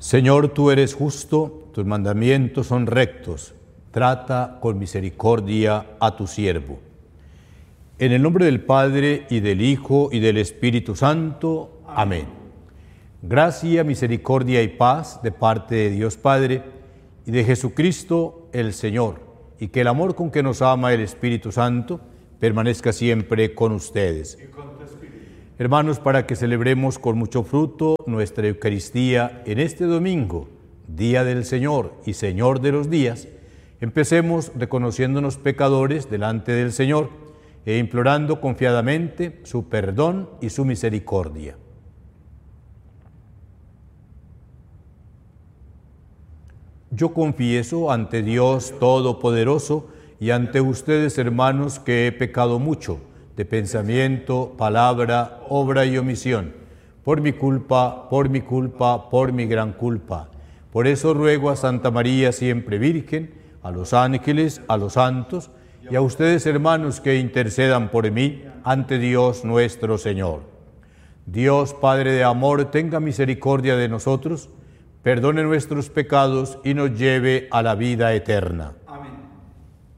Señor, tú eres justo, tus mandamientos son rectos. Trata con misericordia a tu siervo. En el nombre del Padre, y del Hijo, y del Espíritu Santo. Amén. Gracia, misericordia y paz de parte de Dios Padre y de Jesucristo el Señor, y que el amor con que nos ama el Espíritu Santo permanezca siempre con ustedes. Hermanos, para que celebremos con mucho fruto nuestra Eucaristía en este domingo, Día del Señor y Señor de los días, empecemos reconociéndonos pecadores delante del Señor e implorando confiadamente su perdón y su misericordia. Yo confieso ante Dios Todopoderoso y ante ustedes, hermanos, que he pecado mucho, de pensamiento, palabra, obra y omisión, por mi culpa, por mi gran culpa. Por eso ruego a Santa María, siempre Virgen, a los ángeles, a los santos, y a ustedes, hermanos, que intercedan por mí ante Dios nuestro Señor. Dios, Padre de amor, tenga misericordia de nosotros, perdone nuestros pecados y nos lleve a la vida eterna.